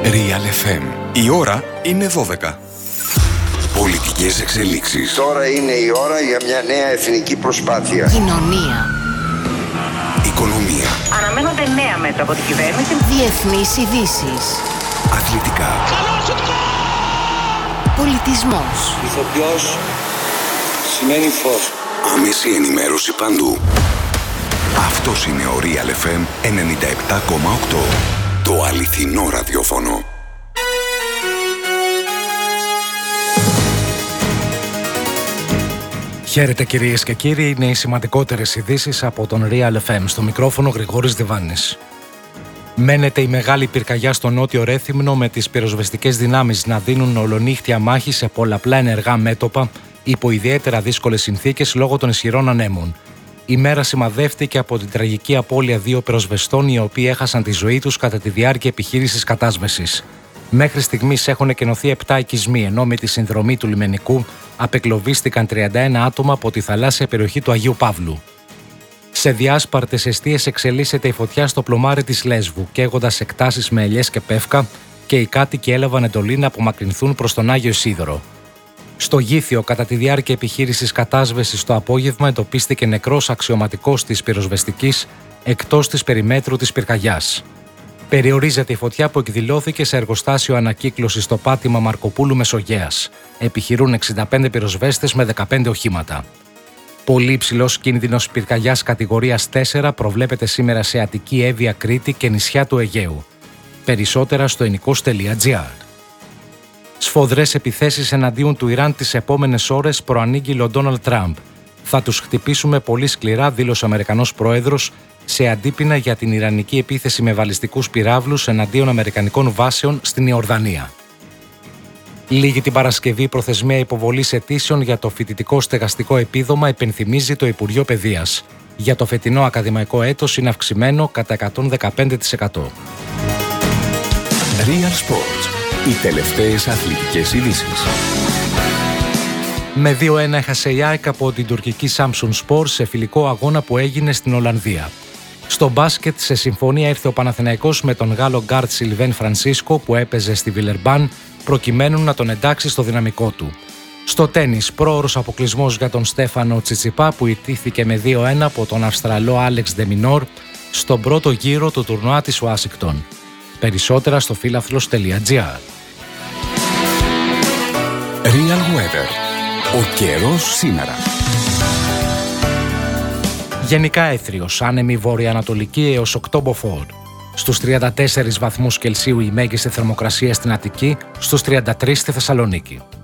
Real FM. Η ώρα είναι 12. Πολιτικές εξελίξεις. Τώρα είναι η ώρα για μια νέα εθνική προσπάθεια. Κοινωνία. Οικονομία. Αναμένονται νέα μέτρα από την κυβέρνηση. Διεθνείς ειδήσεις. Αθλητικά. Πολιτισμός. Ηθοποιός σημαίνει φως. Άμεση ενημέρωση παντού. Αυτός είναι ο Real FM 97,8. Το αληθινό ραδιόφωνο. Χαίρετε κυρίες και κύριοι, είναι οι σημαντικότερες ειδήσεις από τον Real FM. Στο μικρόφωνο Γρηγόρης Διβάνης. Μένεται η μεγάλη πυρκαγιά στο νότιο Ρέθυμνο, με τις πυροσβεστικές δυνάμεις να δίνουν ολονύχτια μάχη σε πολλαπλά ενεργά μέτωπα υπό ιδιαίτερα δύσκολες συνθήκες λόγω των ισχυρών ανέμων. Η μέρα σημαδεύτηκε από την τραγική απώλεια 2 πυροσβεστών, οι οποίοι έχασαν τη ζωή τους κατά τη διάρκεια επιχείρησης κατάσβεσης. Μέχρι στιγμής έχουν εκενωθεί 7 οικισμοί, ενώ με τη συνδρομή του λιμενικού απεκλωβίστηκαν 31 άτομα από τη θαλάσσια περιοχή του Αγίου Παύλου. Σε διάσπαρτες εστίες εξελίσσεται η φωτιά στο πλωμάρι της Λέσβου, καίγοντας εκτάσεις με ελιές και πεύκα, και οι κάτοικοι έλαβαν εντολή να απομακρυνθούν προς τον Άγιο Ισίδωρο. Στο Γήθιο, κατά τη διάρκεια επιχείρησης κατάσβεσης το απόγευμα, εντοπίστηκε νεκρός αξιωματικός της πυροσβεστικής εκτός της περιμέτρου της πυρκαγιάς. Περιορίζεται η φωτιά που εκδηλώθηκε σε εργοστάσιο ανακύκλωσης στο πάτημα Μαρκοπούλου Μεσογέας. Επιχειρούν 65 πυροσβέστες με 15 οχήματα. Πολύ υψηλός κίνδυνος πυρκαγιάς κατηγορίας 4 προβλέπεται σήμερα σε Αττική, Εύβοια, Κρήτη και νησιά του Αιγαίου. Περισσότερα στο ενικός.gr. Σφοδρές επιθέσεις εναντίον του Ιράν τις επόμενες ώρες, προανήγγειλε ο Ντόναλντ Τραμπ. «Θα τους χτυπήσουμε πολύ σκληρά», δήλωσε ο Αμερικανός πρόεδρος, σε αντίπεινα για την ιρανική επίθεση με βαλιστικούς πυράβλους εναντίον αμερικανικών βάσεων στην Ιορδανία. Λίγη την Παρασκευή η προθεσμία υποβολής αιτήσεων για το φοιτητικό στεγαστικό επίδομα, υπενθυμίζει το Υπουργείο Παιδείας. Για το φετινό ακαδημαϊκό έτος είναι αυξημένο κατά 115%. Real Sports. Οι τελευταίες αθλητικές ειδήσεις. Με 2-1 έχασε η ΑΕΚ από την τουρκική Samsun Spor σε φιλικό αγώνα που έγινε στην Ολλανδία. Στο μπάσκετ, σε συμφωνία ήρθε ο Παναθηναϊκός με τον Γάλλο γκάρτ Σιλβέν Φρανσίσκο, που έπαιζε στη Βιλερμπάν, προκειμένου να τον εντάξει στο δυναμικό του. Στο τένις, πρόωρος αποκλεισμός για τον Στέφανο Τσιτσιπά, που ιτήθηκε με 2-1 από τον Αυστραλό Άλεξ Ντεμινόρ στον πρώτο γύρο του τουρνουά της Ουάσιγκτον. Περισσότερα στο φίλαθλος.gr. Real Weather. Ο καιρός σήμερα. Γενικά έθριος, άνεμη βορειοανατολική έως 8 μποφόρ. Στους 34 βαθμούς Κελσίου η μέγιστη θερμοκρασία στην Αττική, στους 33 στη Θεσσαλονίκη.